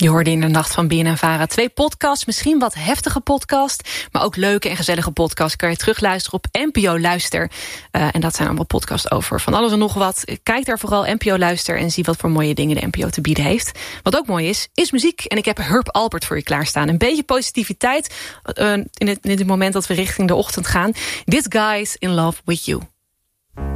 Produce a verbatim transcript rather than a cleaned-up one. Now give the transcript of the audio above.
Je hoorde in de nacht van B N N Vara twee podcasts. Misschien wat heftige podcast, maar ook leuke en gezellige podcasts. Kan je terugluisteren op N P O Luister. Uh, en dat zijn allemaal podcasts over van alles en nog wat. Kijk daar vooral N P O Luister en zie wat voor mooie dingen de N P O te bieden heeft. Wat ook mooi is, is muziek. En ik heb Herb Alpert voor je klaarstaan. Een beetje positiviteit uh, in, het, in het moment dat we richting de ochtend gaan. This Guy's in Love With You.